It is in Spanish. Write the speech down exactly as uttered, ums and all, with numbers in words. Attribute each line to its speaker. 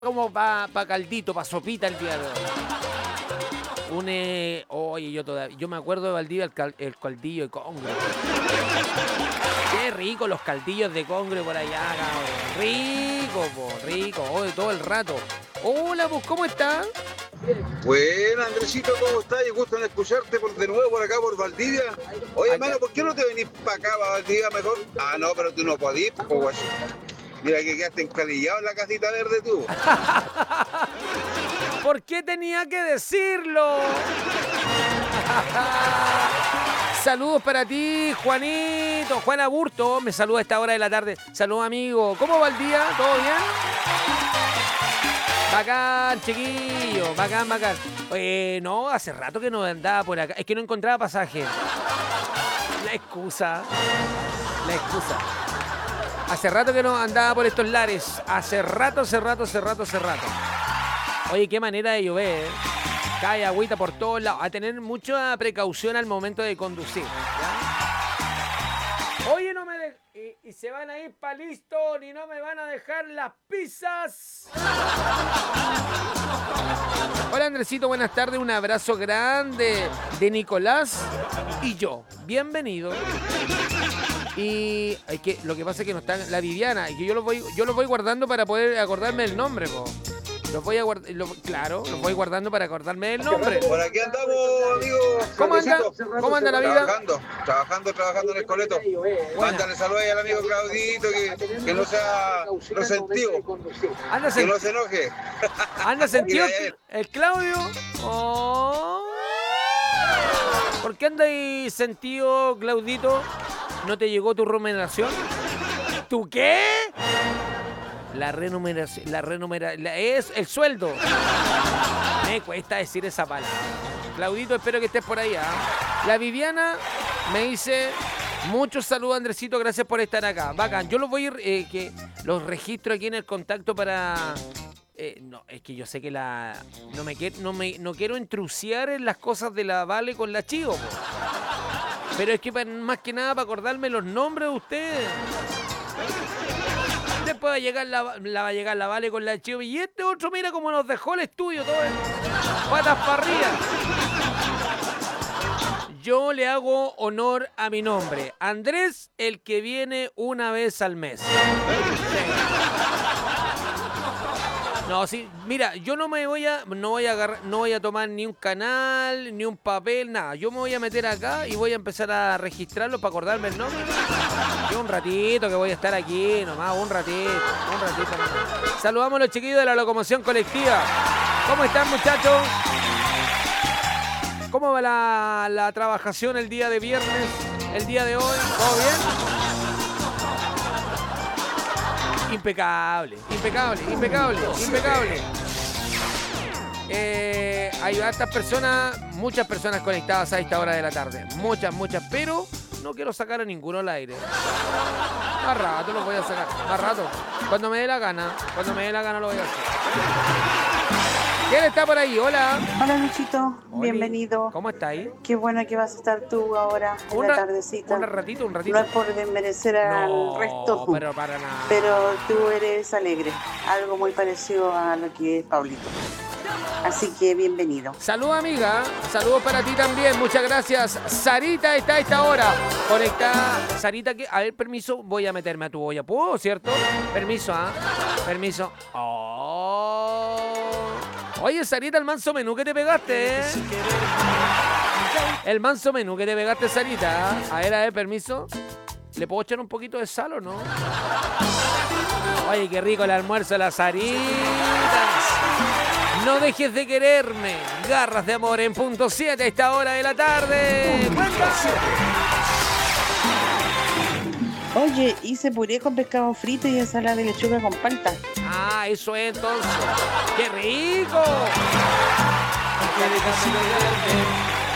Speaker 1: Como para pa caldito, para sopita el día de hoy. Un, eh, oye, yo todavía, yo me acuerdo de Valdivia, el, cal, el caldillo de congre. Qué rico los caldillos de congre por allá, cabrón. Rico, po, rico, oye, todo el rato. Hola, pues, ¿cómo estás?
Speaker 2: Bueno, Andresito, ¿cómo estás? Y gusto en escucharte por, de nuevo por acá, por Valdivia. Oye, hermano, ¿por qué no te venís para acá, para Valdivia mejor? Ah, no, pero tú no podís, po, guacho. Mira que quedaste encalillado en la casita verde tú.
Speaker 1: ¿Por qué tenía que decirlo? Saludos para ti, Juanito. Juan Aburto me saluda a esta hora de la tarde. Saludos, amigo. ¿Cómo va el día? ¿Todo bien? Bacán, chiquillo. Bacán, bacán. Eh, no, hace rato que no andaba por acá. Es que no encontraba pasaje. La excusa. La excusa. Hace rato que no andaba por estos lares. Hace rato, hace rato, hace rato, hace rato. Oye, qué manera de llover, ¿eh? Cae agüita por todos lados. A tener mucha precaución al momento de conducir, ¿ya? Oye, no me de... y, y se van a ir pa' Liston y no me van a dejar las pizzas. Hola, Andresito, buenas tardes. Un abrazo grande de Nicolás y yo. Bienvenido. Y es que lo que pasa es que no está la Viviana, y que yo los voy, yo los voy guardando para poder acordarme el nombre, po. Los voy a guardar, lo, claro, los voy guardando para acordarme del nombre.
Speaker 2: Por aquí andamos, amigo.
Speaker 1: ¿Cómo anda? ¿Cómo anda la vida?
Speaker 2: Trabajando, trabajando, trabajando en el coleto. Mándale saludos al amigo Claudito, que, que no sea resentido.
Speaker 1: Anda
Speaker 2: Que no se enoje.
Speaker 1: ¿Anda sentido el Claudio? Oh. ¿Por qué anda ahí sentido, Claudito? ¿No te llegó tu remuneración? ¿Tú qué? La remuneración, la remuneración, es el sueldo. Me cuesta decir esa palabra. Claudito, espero que estés por ahí, ¿eh? La Viviana me dice, muchos saludos, Andresito, gracias por estar acá. Bacán, yo los voy a ir, eh, que los registro aquí en el contacto para... Eh, no, es que yo sé que la... No me, no me no quiero intrusiar en las cosas de la Vale con la Chivo, po. Pero es que más que nada para acordarme los nombres de ustedes. Después va a llegar la, la va a llegar la Vale con la Chivo. Y este otro, mira cómo nos dejó el estudio todo el, patas para arriba. Yo le hago honor a mi nombre. Andrés, el que viene una vez al mes. Sí. No, sí, mira, yo no me voy a, no voy a agarrar, no voy a tomar ni un canal, ni un papel, nada. Yo me voy a meter acá y voy a empezar a registrarlo para acordarme el nombre. Yo un ratito que voy a estar aquí, nomás, un ratito, un ratito nomás. Saludamos a los chiquillos de la locomoción colectiva. ¿Cómo están, muchachos? ¿Cómo va la, la trabajación el día de viernes, el día de hoy? ¿Todo bien? Impecable, impecable, impecable, impecable. Eh, hay hartas personas, muchas personas conectadas a esta hora de la tarde. Muchas, muchas, pero no quiero sacar a ninguno al aire. Más rato los voy a sacar, más rato. Cuando me dé la gana, cuando me dé la gana lo voy a hacer. ¿Quién está por ahí? Hola.
Speaker 3: Hola, Luchito.
Speaker 1: Oli.
Speaker 3: Bienvenido.
Speaker 1: ¿Cómo está ahí?
Speaker 3: Qué bueno que vas a estar tú ahora en
Speaker 1: Un
Speaker 3: la
Speaker 1: ra-
Speaker 3: tardecita.
Speaker 1: Un ratito, un ratito.
Speaker 3: No es por desmerecer al
Speaker 1: No,
Speaker 3: resto,
Speaker 1: pero para nada.
Speaker 3: pero tú eres alegre. Algo muy parecido a lo que es Paulito. Así que bienvenido.
Speaker 1: Saludos, amiga. Saludos para ti también. Muchas gracias. Sarita está a esta hora. Conectada. Sarita, que a ver, permiso. Voy a meterme a tu olla. ¿Puedo, cierto? Permiso, ¿ah? ¿eh? Permiso. Oh. Oye, Sarita, el manso menú que te pegaste, ¿eh? El manso menú que te pegaste, Sarita. A ver, a ver, permiso. ¿Le puedo echar un poquito de sal o no? Oye, qué rico el almuerzo de la Sarita. No dejes de quererme. Garras de amor en punto siete a esta hora de la tarde.
Speaker 3: Oye, hice puré con pescado frito y ensalada de lechuga con palta.
Speaker 1: Ah, eso es entonces. ¡Qué rico!